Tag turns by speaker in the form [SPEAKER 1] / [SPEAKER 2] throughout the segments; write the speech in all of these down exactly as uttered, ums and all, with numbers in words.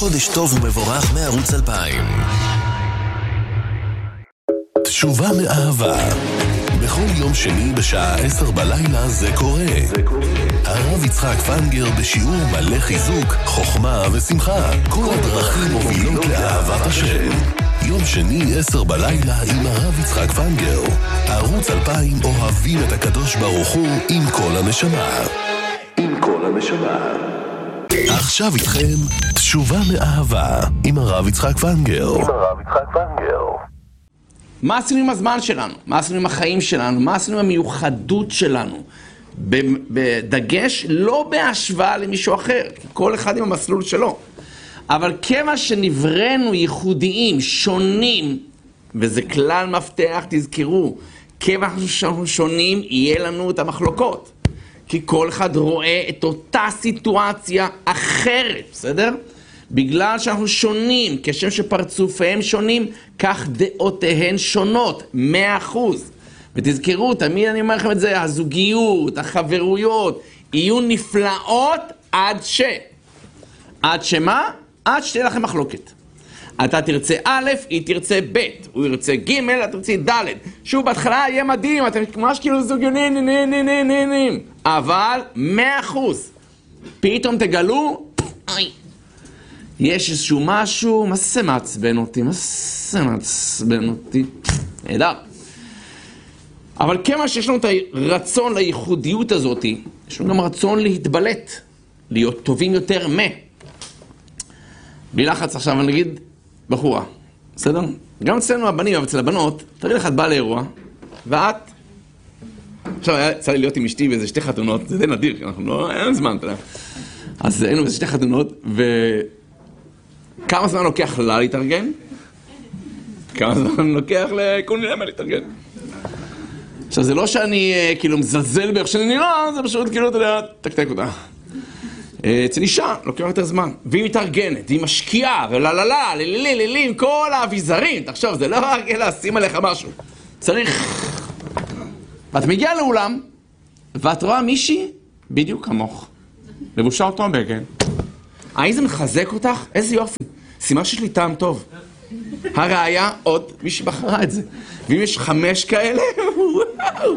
[SPEAKER 1] חודש טוב ומבורך מערוץ אלפיים. תשובה מאהבה. בכל יום שני בשעה עשר בלילה זה קורה. הרב יצחק פנגר בשיעור מלא חיזוק, חוכמה ושמחה. כל הדרכים מובילות לאהבת השם. יום שני עשר בלילה עם הרב יצחק פנגר. ערוץ אלפיים אוהבים את הקדוש ברוך הוא עם כל הנשמה. עם כל הנשמה. עכשיו איתכם תשובה מאהבה עם הרב יצחק פנגר. עם הרב יצחק פנגר.
[SPEAKER 2] מה עשינו עם הזמן שלנו? מה עשינו עם החיים שלנו? מה עשינו עם המיוחדות שלנו? בדגש לא בהשוואה למישהו אחר, כל אחד עם המסלול שלו. אבל כמה שנברנו ייחודיים, שונים, וזה כלל מפתח, תזכרו, כמה שאנחנו שונים, יהיה לנו את המחלוקות. כי כל אחד רואה את אותה סיטואציה אחרת, בסדר? בגלל שאנחנו שונים, כשם שפרצופיהם שונים, כך דעותיהן שונות, מאה אחוז. ותזכרו, תמיד אני אומר לכם את זה, הזוגיות, החברויות, יהיו נפלאות עד ש... עד שמה? עד שתהיה לכם מחלוקת. אתה תרצה א', היא תרצה ב', הוא ירצה ג', אתה תרצה ד'. שוב, בהתחלה יהיה מדהים, אתם ממש כאילו זוגיונים, נה נה נה נה נה. אבל מאה אחוז. פתאום תגלו, אוי. יש איזשהו משהו, מה זה מעצבן אותי? מה זה מעצבן אותי? נהדר. אבל כמה שיש לנו את הרצון לייחודיות הזאת, יש לנו גם רצון להתבלט, להיות טובים יותר מה. בלי לחץ עכשיו, אני אגיד, בחורה, בסדר? גם אצלנו הבנים, אבל אצל הבנות, תראי לך, את באה לאירוע, ואת... עכשיו, היה צריך להיות עם אשתי באיזה שתי חתונות, זה די נדיר, כי אנחנו לא... אין זמן, אתה יודע. אז היינו באיזה שתי חתונות, ו... כמה זמן לוקח לה להתארגן? כמה זמן לוקח לקוני למה להתארגן? עכשיו, זה לא שאני כאילו מזלזל באיך שאני נראה, זה פשוט כאילו, אתה יודע, תקתק אותה. אצל אישה, לוקח יותר זמן. והיא מתארגנת, והיא משקיעה, ולללה, לילי, לילי, עם כל האביזרים. תחשוב, זה לא רק לשים עליך משהו. צריך... ואת מגיעה לאולם, ואת רואה מישהי בדיוק כמוך. לבושה אותו בגן. האם זה מחזק אותך? איזה יופי. סימן שיש לי טעם טוב. הראיה, עוד מישהי בחרה את זה. ואם יש חמש כאלה, וואו.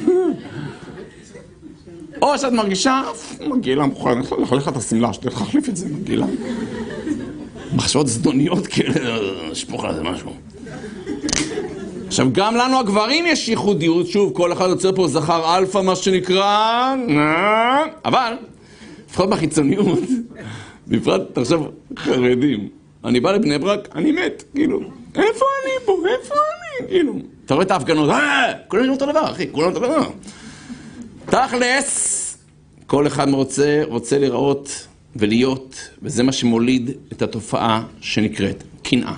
[SPEAKER 2] או שאת מרגישה, מגילה, מוכן, אני יכול לך את הסמלה, שאתה יכול להחליף את זה, מגילה. מחשבות זדוניות כאלה, שפוך על זה משהו. עכשיו, גם לנו הגברים יש ייחודיות, שוב, כל אחד יוצא פה זכר אלפא, מה שנקרא, אבל, לפחות בחיצוניות, בפרט, תחשב, חרדים. אני בא לבני ברק, אני מת, כאילו, איפה אני פה, איפה אני, כאילו. אתה רואה את ההפגנות, אה, כולם אותו דבר, אחי, כולם אותו דבר. תכלס, כל אחד רוצה, רוצה לראות ולהיות, וזה מה שמוליד את התופעה שנקראת קנאה.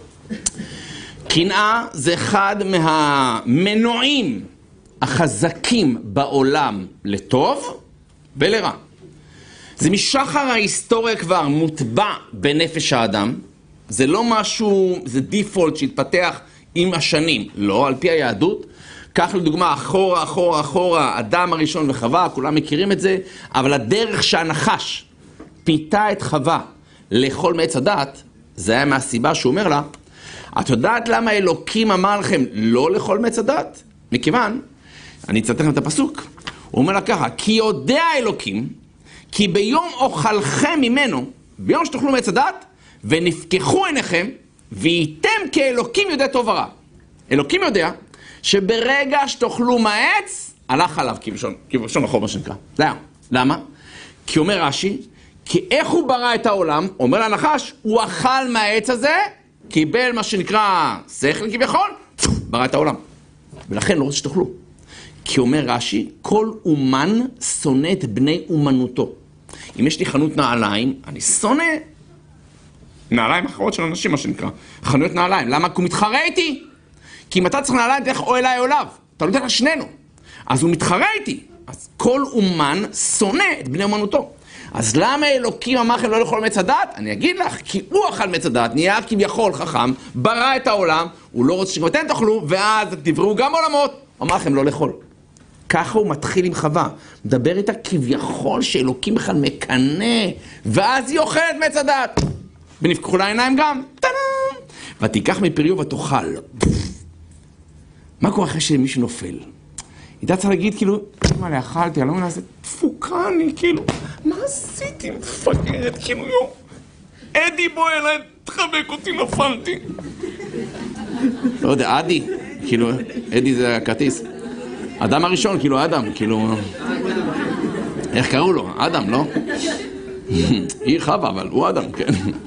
[SPEAKER 2] קנאה זה אחד מהמנועים החזקים בעולם לטוב ולרע. זה משחר ההיסטוריה כבר מוטבע בנפש האדם. זה לא משהו, זה דיפולט שהתפתח עם השנים. לא, על פי היהדות. כך לדוגמה, אחורה, אחורה, אחורה, אדם הראשון וחווה, כולם מכירים את זה, אבל הדרך שהנחש פיתה את חווה לאכול מעץ הדעת, זה היה מהסיבה שהוא אומר לה, את יודעת למה אלוקים אמר לכם לא לאכול מעץ הדעת? מכיוון, אני אצטט לכם את הפסוק, הוא אומר לה ככה, כי יודע אלוקים, כי ביום אוכלכם ממנו, ביום שתאכלו מעץ הדעת, ונפקחו עיניכם, וייתם כאלוקים יודע טוב ורע. אלוקים יודע, שברגע שתאכלו מהעץ, הלך עליו כבשון החוב מה שנקרא. למה? למה? כי אומר רש"י, כי איך הוא ברא את העולם, אומר לנחש, הוא אכל מהעץ הזה, קיבל מה שנקרא שכל כביכול, ברא את העולם. ולכן לא רוצה שתאכלו. כי אומר רש"י, כל אומן שונא את בני אומנותו. אם יש לי חנות נעליים, אני שונא נעליים אחרות של אנשים, מה שנקרא. חנויות נעליים. למה? כי הוא מתחרה איתי. כי אם אתה צריך נעליים, תלך או אליי או אליו. אתה לא יודע לשנינו. אז הוא מתחרה איתי. אז כל אומן שונא את בני אומנותו. אז למה אלוקים אמר לכם לא לאכול מעץ הדעת? אני אגיד לך, כי הוא אכל מעץ הדעת, נהיה כביכול חכם, ברא את העולם, הוא לא רוצה שגם אתם תאכלו, ואז תבראו גם עולמות. הוא אמר לכם לא לאכול. ככה הוא מתחיל עם חווה. מדבר איתה כביכול שאלוקים בכלל מקנה, ואז היא אוכלת מעץ הדעת. ונפקחו לה העיניים גם. טאדם! ותיקח מפריו ותאכל. מה קורה אחרי שמישהו נופל? הייתה צריך להגיד, כאילו, מה לאכלתי, אני לא מנסה, תפוקה אני, כאילו, מה עשיתי? מפגרת, כאילו, יו. אדי בוא אליי, תחבק אותי, נפלתי. לא יודע, אדי, כאילו, אדי זה הכרטיס. אדם הראשון, כאילו, אדם, כאילו, איך קראו לו? אדם, לא? היא חווה, אבל הוא אדם, כן.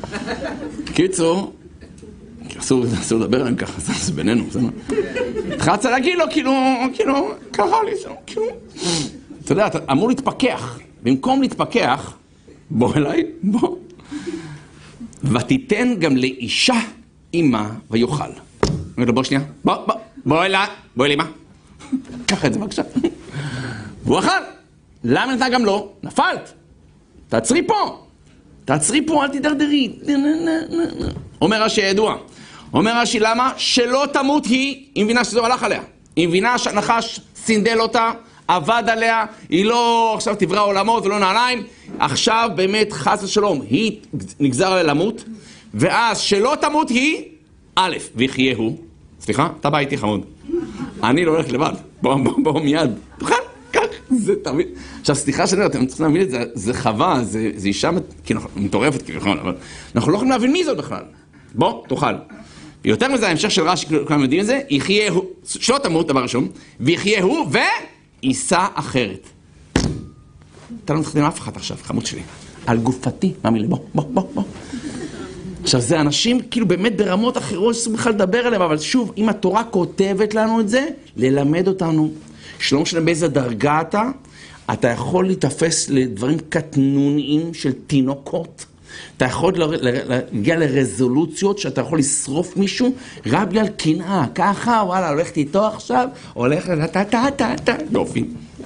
[SPEAKER 2] קיצור, אסור, אסור לדבר עליהם ככה, זה בינינו, זה מה. התחלת להגיד לו, כאילו, כאילו, קרה לי, זה, כאילו. אתה יודע, אתה אמור להתפקח. במקום להתפקח, בוא אליי, בוא. ותיתן גם לאישה אימה ויוכל. אומר לו, בוא שנייה, בוא, בוא, בוא אליי, בוא אליי, מה? קח את זה בבקשה. והוא אכל. למה נתנה גם לא? נפלת. תעצרי פה. תעצרי פה, אל תדרדרי. אומר רש"י ידוע. אומר רש"י למה? שלא תמות היא, היא מבינה שזה הלך עליה. היא מבינה שהנחש סינדל אותה, עבד עליה, היא לא עכשיו תברא עולמות ולא נעליים. עכשיו באמת חס ושלום, היא נגזר עליה למות, ואז שלא תמות היא, א', ויחיה הוא. סליחה, אתה בא איתי חמוד. אני לא הולך לבד. בוא, בוא, בוא מיד. תוכל, כך, זה תמיד. עכשיו, סליחה שאני, אתם צריכים להבין את זה, זה חווה, זה, זה אישה כאילו, מטורפת כביכול, אבל אנחנו לא יכולים להבין מי זאת בכלל. בוא, תוכל. ויותר מזה, ההמשך של רש"י, כולם יודעים את זה, יחיה הוא, שלא תמות, דבר ראשון, ויחיה הוא, ויישא אחרת. אתה לא מתחתן עם אף אחד עכשיו, חמוד שלי. על גופתי, מאמי, בוא, בוא, בוא, בוא. עכשיו, זה אנשים כאילו באמת ברמות אחרות שצריך בכלל לדבר עליהם, אבל שוב, אם התורה כותבת לנו את זה, ללמד אותנו, שלא משנה באיזה דרגה אתה, אתה יכול להתאפס לדברים קטנוניים של תינוקות, אתה יכול להגיע לרזולוציות שאתה יכול לשרוף מישהו רק בגלל קנאה, ככה, וואלה, הולכת איתו עכשיו, הולכת טה-טה-טה-טה, יופי.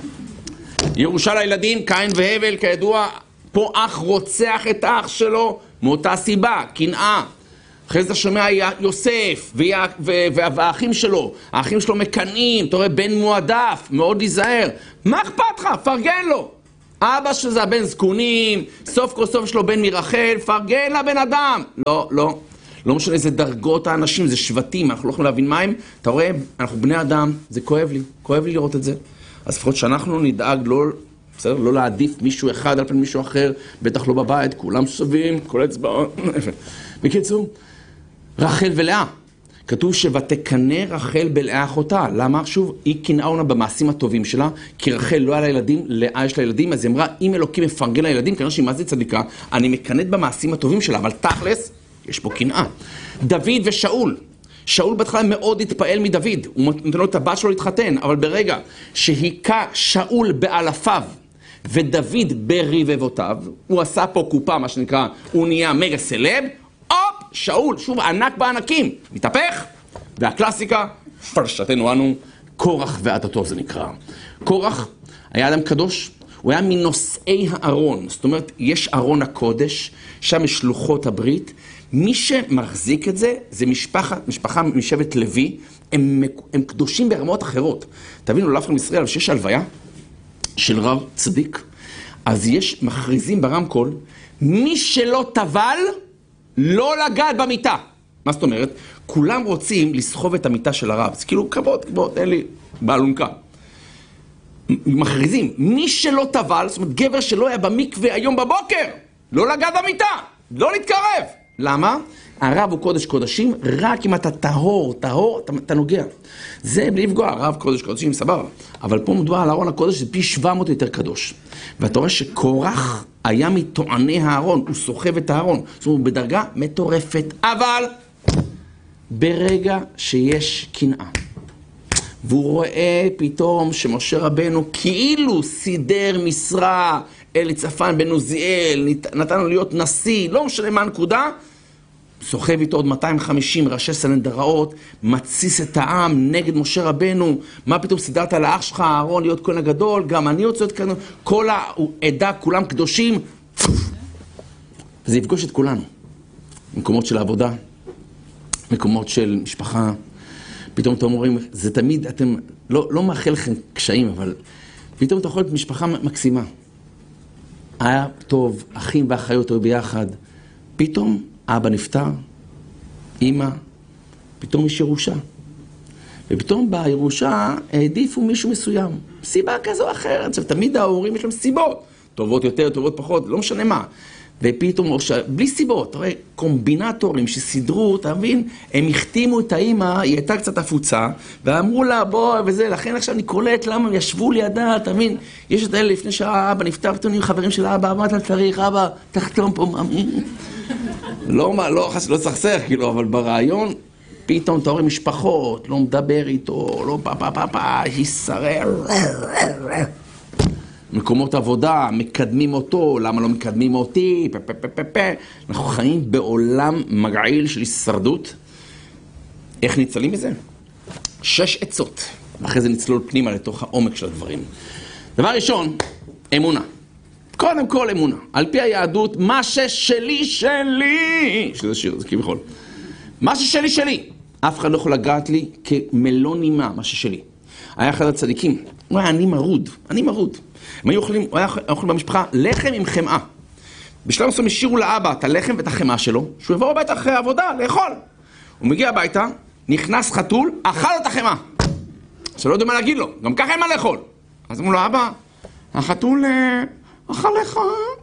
[SPEAKER 2] ירושה לילדים, קין והבל, כידוע, פה אח רוצח את האח שלו, מאותה סיבה, קנאה. אחרי זה שומע יוסף והאחים שלו, האחים שלו מקנאים, אתה רואה, בן מועדף, מאוד להיזהר. מה אכפת לך? פרגן לו. אבא שזה הבן זקונים, סוף כל סוף שלו בן מרחל, פרגן לבן אדם. לא, לא. לא משנה איזה דרגות האנשים, זה שבטים, אנחנו לא יכולים להבין מה הם. אתה רואה, אנחנו בני אדם, זה כואב לי, כואב לי לראות את זה. אז לפחות שאנחנו נדאג לא, בסדר, לא להעדיף מישהו אחד על פני מישהו אחר, בטח לא בבית, כולם שווים, כל אצבעות. בקיצור, רחל ולאה. כתוב שבתקנה רחל בלאה אחותה. למה? שוב, היא קנאה עונה במעשים הטובים שלה, כי רחל לא היה לה ילדים, לאה יש לה ילדים, אז היא אמרה, אם אלוקים מפרגן לילדים, כנראה שהיא מה זה צדיקה, אני מקנאת במעשים הטובים שלה, אבל תכלס, יש פה קנאה. דוד ושאול. שאול בהתחלה מאוד התפעל מדוד, הוא נותן לו את הבת שלו להתחתן, אבל ברגע שהיכה שאול באלפיו, ודוד ברבבותיו, הוא עשה פה קופה, מה שנקרא, הוא נהיה מגה סלב, הופ, שאול, שוב, ענק בענקים, מתהפך, והקלאסיקה, פרשתנו אנו, קורח ועדתו זה נקרא. קורח היה אדם קדוש, הוא היה מנושאי הארון, זאת אומרת, יש ארון הקודש, שם יש שלוחות הברית, מי שמחזיק את זה, זה משפחה, משפחה משבט לוי, הם, הם קדושים ברמות אחרות. תבינו, לא אפילו מישראל, שיש הלוויה של רב צדיק, אז יש מכריזים ברמקול, מי שלא טבל, לא לגעת במיטה. מה זאת אומרת? כולם רוצים לסחוב את המיטה של הרב. זה כאילו, כבוד, כבוד, אין לי באלונקה. מכריזים, מי שלא טבל, זאת אומרת, גבר שלא היה במקווה היום בבוקר, לא לגעת במיטה, לא להתקרב. למה? הרב הוא קודש קודשים, רק אם אתה טהור, טהור, אתה, אתה נוגע. זה בלי לפגוע, הרב קודש קודשים, סבבה. אבל פה מדובר על ארון הקודש, זה פי שבע מאות יותר קדוש. ואתה רואה שקורח היה מטועני הארון, הוא סוחב את הארון. זאת אומרת, בדרגה מטורפת. אבל ברגע שיש קנאה, והוא רואה פתאום שמשה רבנו כאילו סידר משרה, אליצפן בן עוזיאל, נתן לו להיות נשיא, לא משנה מה הנקודה, סוחב איתו עוד מאתיים וחמישים ראשי סלנדראות, מציס את העם נגד משה רבנו, מה פתאום סידרת לאח שלך אהרון להיות כהן הגדול, גם אני רוצה להיות כהן, כל העדה, כולם קדושים, וזה יפגוש את כולנו. מקומות של העבודה, מקומות של משפחה, פתאום אתם אומרים, זה תמיד, אתם, לא, לא מאחל לכם קשיים, אבל פתאום אתה יכול להיות משפחה מקסימה. היה טוב, אחים ואחיות היו ביחד. פתאום אבא נפטר, אמא, פתאום יש ירושה. ופתאום בירושה העדיפו מישהו מסוים. סיבה כזו או אחרת. עכשיו, תמיד ההורים יש להם סיבות. טובות יותר, טובות פחות, לא משנה מה. ופתאום, בלי סיבות, אתה רואה, קומבינטורים שסידרו, אתה מבין? הם החתימו את האמא, היא הייתה קצת הפוצה, ואמרו לה, בוא, וזה, לכן עכשיו אני קולט למה הם ישבו לידה, אתה מבין? יש את האלה לפני שהאבא נפטר, פתאום היו חברים של האבא, מה אתה צריך, אבא, תחתום פה, מאמי. לא, מה, לא, לא סכסך, כאילו, אבל ברעיון, פתאום אתה רואה משפחות, לא מדבר איתו, לא פה, פה, פה, פה, הישרר. מקומות עבודה, מקדמים אותו, למה לא מקדמים אותי, פה, פה, פה, פה, פה. אנחנו חיים בעולם מגעיל של הישרדות. איך ניצלים מזה? שש עצות. ואחרי זה נצלול פנימה לתוך העומק של הדברים. דבר ראשון, אמונה. קודם כל אמונה. על פי היהדות, מה ששלי, שלי. שזה שיר, זה כביכול. מה ששלי, שלי. אף אחד לא יכול לגעת לי כמלוא נימה, מה ששלי. היה אחד הצדיקים. הוא היה אני מרוד, אני מרוד. הם היו אוכלים, הוא היה אוכל במשפחה לחם עם חמאה. בשלב מסוים השאירו לאבא את הלחם ואת החמאה שלו, שהוא יבוא הביתה אחרי העבודה לאכול. הוא מגיע הביתה, נכנס חתול, אכל את החמאה. שלא יודע מה להגיד לו, גם ככה אין מה לאכול. אז אמרו לו, אבא, החתול אכל לך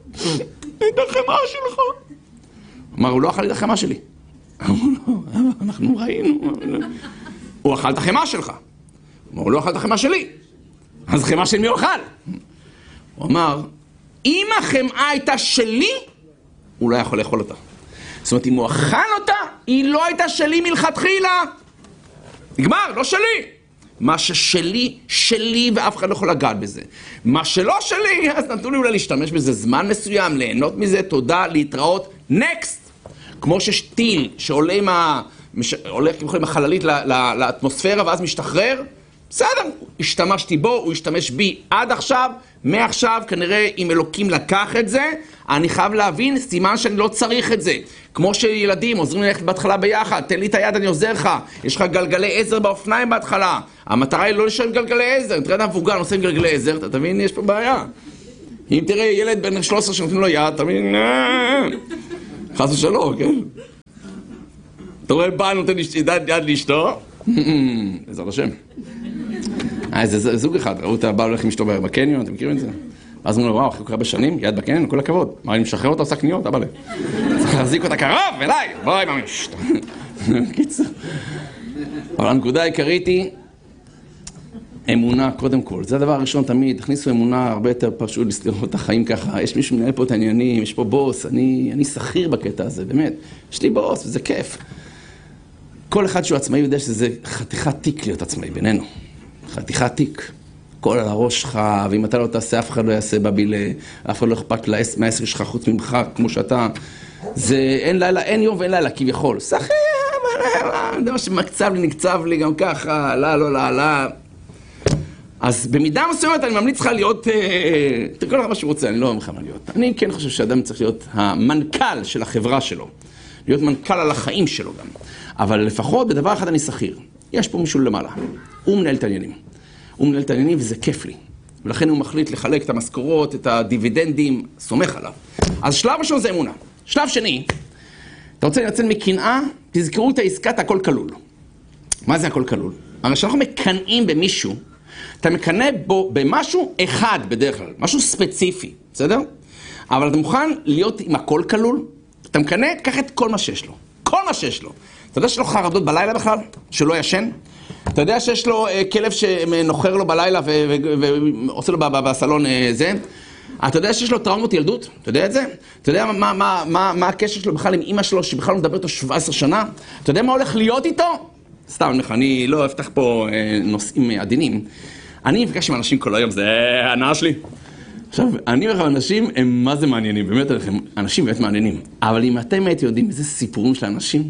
[SPEAKER 2] את החמאה שלך. אמר, הוא לא אכל את החמאה שלי. אמרו לו, אבא, אנחנו ראינו. הוא אכל את החמאה שלך. אמרו, הוא לא אכל את החמאה שלי. אז חמאה של מי הוא אכל? הוא אמר, אם החמאה הייתה שלי, הוא לא יכול לאכול אותה. זאת אומרת, אם הוא אכל אותה, היא לא הייתה שלי מלכתחילה. נגמר, לא שלי. מה ששלי, שלי, ואף אחד לא יכול לגעת בזה. מה שלא שלי, אז נתנו לי אולי להשתמש בזה זמן מסוים, ליהנות מזה, תודה, להתראות, נקסט. כמו שטיל שעולה עם ה... הולך עם החללית לאטמוספירה ואז משתחרר, בסדר, השתמשתי בו, הוא השתמש בי עד עכשיו, מעכשיו, כנראה אם אלוקים לקח את זה, אני חייב להבין, סימן שאני לא צריך את זה. כמו שילדים עוזרים ללכת בהתחלה ביחד, תן לי את היד, אני עוזר לך, יש לך גלגלי עזר באופניים בהתחלה, המטרה היא לא לשלם גלגלי עזר, תראה את המבוגר, נושא עם גלגלי עזר, אתה תבין, יש פה בעיה. אם תראה ילד בן שלוש עשרה שנותנים לו יד, אתה מבין, חס ושלום, כן? אתה רואה בא, נותן יד לאשתו, בעזרת השם. זה זוג אחד, ראו את הבא הולך עם אשתו בקניון, אתם מכירים את זה? ואז אמרו לו, וואו, אחרי כל הרבה שנים, יד בקניון, כל הכבוד. מה, אני משחרר אותה, עושה קניות, אבא לי. צריך להחזיק אותה קרוב, אליי, בואי ממש. קיצור. אבל הנקודה העיקרית היא, אמונה קודם כל. זה הדבר הראשון תמיד, תכניסו אמונה הרבה יותר פשוט לסגור את החיים ככה. יש מישהו מנהל פה את העניינים, יש פה בוס, אני, אני שכיר בקטע הזה, באמת. יש לי בוס, וזה כיף. כל אחד שהוא עצמאי יודע שזה חתיכת תיק להיות עצמאי בינינו. חתיכת תיק. כל על הראש שלך, ואם אתה לא תעשה, אף אחד לא יעשה בבילה, אף אחד לא אכפת מהעסק שלך חוץ ממך, כמו שאתה. זה אין לילה, אין יום ואין לילה, כביכול. שכיר, זה מה שמקצב לי, נקצב לי גם ככה, לא, לא, לא, לא. אז במידה מסוימת אני ממליץ לך להיות, תראה כל מה שהוא רוצה, אני לא אומר לך מה להיות. אני כן חושב שאדם צריך להיות המנכ"ל של החברה שלו, להיות מנכ"ל על החיים שלו גם. אבל לפחות בדבר אחד אני שכיר. יש פה מישהו למעלה, הוא מנהל את העניינים. הוא מנהל את העניינים וזה כיף לי. ולכן הוא מחליט לחלק את המשכורות, את הדיבידנדים, סומך עליו. אז שלב ראשון זה אמונה. שלב שני, אתה רוצה לנצל מקנאה, תזכרו את העסקת הכל כלול. מה זה הכל כלול? הרי שאנחנו מקנאים במישהו, אתה מקנא בו במשהו אחד בדרך כלל, משהו ספציפי, בסדר? אבל אתה מוכן להיות עם הכל כלול? אתה מקנא, קח את כל מה שיש לו. כל מה שיש לו. אתה יודע שיש לו חרדות בלילה בכלל? שלא ישן? אתה יודע שיש לו כלב שנוחר לו בלילה ועושה לו בסלון זה? אתה יודע שיש לו טראומות ילדות? אתה יודע את זה? אתה יודע מה, מה, מה, מה הקשר שלו בכלל עם אמא שלו שבכלל לא מדבר איתו שבע עשרה שנה? אתה יודע מה הולך להיות איתו? סתם, אני לא אפתח פה נושאים עדינים. אני מפגש עם אנשים כל היום, זה הנאה שלי. עכשיו, אני אומר, אנשים הם מה זה מעניינים, באמת, אנשים באמת מעניינים. אבל אם אתם הייתם יודעים איזה סיפורים של האנשים,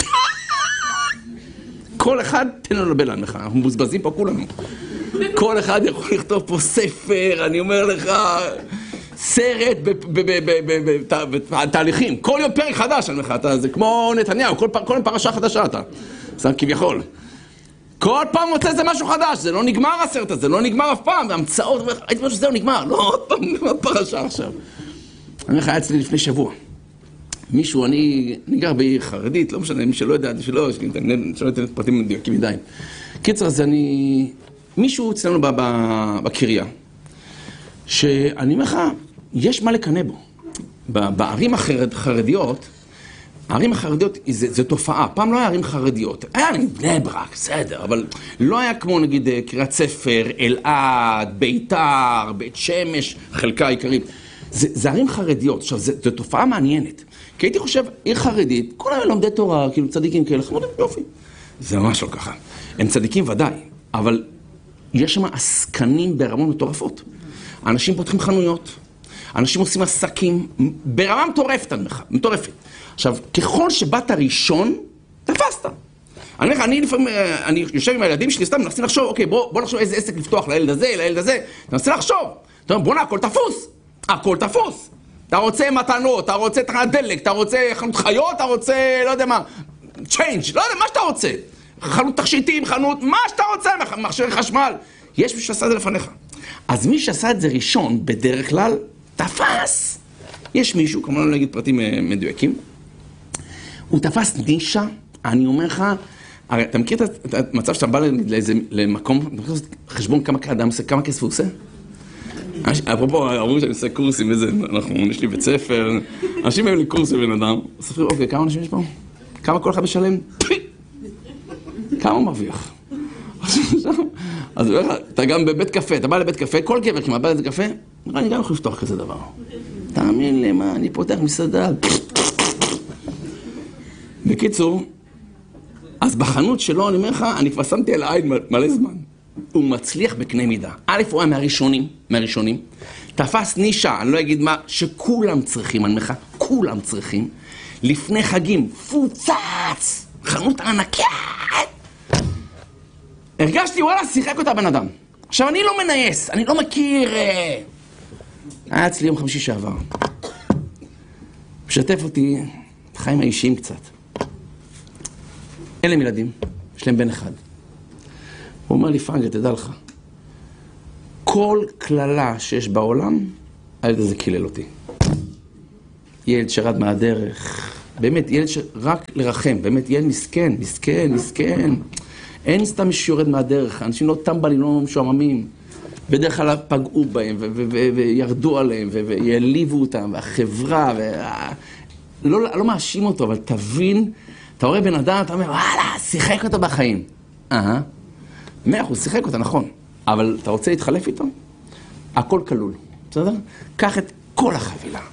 [SPEAKER 2] כל אחד, תן לנו לבלן לך, אנחנו מבוזבזים פה כולנו. כל אחד יכול לכתוב פה ספר, אני אומר לך, סרט בתהליכים. כל יום פרק חדש, אני אומר לך, זה כמו נתניהו, כל פעם פרשה חדשה אתה. זה כביכול. כל פעם מוצא איזה משהו חדש, זה לא נגמר הסרט הזה, זה לא נגמר אף פעם, והמצאות, הייתי משהו שזהו נגמר, לא עוד פעם, עוד פרשה עכשיו. אני אומר לך, היה אצלי לפני שבוע. מישהו, אני, אני גר בעיר חרדית, לא משנה, מי שלא יודע, שלא, שלא אתן פרטים מדויקים מדי. קיצר, אז אני, מישהו אצלנו בקריה, שאני אומר לך, יש מה לקנא בו. בערים החרדיות, הערים החרדיות זה, זה תופעה. פעם לא היה ערים חרדיות. היה נגיד בני ברק, בסדר, אבל לא היה כמו נגיד קריית ספר, אלעד, ביתר, בית שמש, חלקה העיקרית. זה, זה ערים חרדיות. עכשיו, זה, זה תופעה מעניינת. כי הייתי חושב, עיר חרדית, כולם לומדי תורה, כאילו צדיקים כאלה, חמודים, יופי. זה ממש לא ככה. הם צדיקים ודאי, אבל יש שם עסקנים ברמות מטורפות. אנשים פותחים חנויות, אנשים עושים עסקים ברמה מטורפת, מטורפת. עכשיו, ככל שבאת ראשון, תפסת. אני אומר לך, אני לפעמים, אני יושב עם הילדים שלי, סתם מנסים לחשוב, אוקיי, בוא, בוא נחשוב איזה עסק לפתוח לילד הזה, לילד הזה. אתה מנסה לחשוב. אתה אומר, בוא נה, הכל תפוס. הכל תפוס. אתה רוצה מתנות, אתה רוצה תחנת דלק, אתה רוצה חנות חיות, אתה רוצה, לא יודע מה, change, לא יודע, מה שאתה רוצה. חנות תכשיטים, חנות, מה שאתה רוצה, מכשיר חשמל. יש מי שעשה את זה לפניך. אז מי שעשה את זה ראשון, בדרך כלל, תפס. יש מישהו, כמובן לא להגיד פרטים מדויקים, הוא תפס נישה, אני אומר לך, הרי אתה מכיר את המצב שאתה בא לאיזה, למקום, אתה מכיר חשבון כמה אדם עושה, כמה כסף הוא עושה? אפרופו, אמרו שאני עושה קורסים וזה, אנחנו, יש לי בית ספר, אנשים הם לי קורס לבן אדם, ספרים, אוקיי, כמה אנשים יש פה? כמה כל אחד משלם? כמה הוא מרוויח? אז אתה גם בבית קפה, אתה בא לבית קפה, כל גבר כמעט בא לבית קפה, אני גם יכול לפתוח כזה דבר. תאמין לי, מה, אני פותח מסעדה. בקיצור, אז בחנות שלו, אני אומר לך, אני כבר שמתי על העין מלא זמן. הוא מצליח בקנה מידה. א', הוא היה מהראשונים, מהראשונים. תפס נישה, אני לא אגיד מה, שכולם צריכים, אני אומר לך, כולם צריכים. לפני חגים, פוצץ, חנות ענקית. הרגשתי, וואלה, שיחק אותה בן אדם. עכשיו, אני לא מנייס, אני לא מכיר... היה אצלי יום חמישי שעבר. משתף אותי את החיים האישיים קצת. אין להם ילדים, יש להם בן אחד. הוא אומר לי, פרנגר, תדע לך, כל כללה שיש בעולם, הילד הזה קילל אותי. ילד שרד מהדרך, באמת, ילד שרק לרחם, באמת, ילד מסכן, מסכן, מסכן. אין סתם מי שיורד מהדרך, אנשים לא טמבלים, לא משועממים. בדרך כלל פגעו בהם, וירדו עליהם, ויעליבו אותם, והחברה, לא, לא מאשים אותו, אבל תבין, אתה רואה בן אדם, אתה אומר, וואלה, שיחק אותו בחיים. אהה, מאה אחוז, שיחק אותה, נכון. אבל אתה רוצה להתחלף איתו? הכל כלול, בסדר? קח את כל החבילה.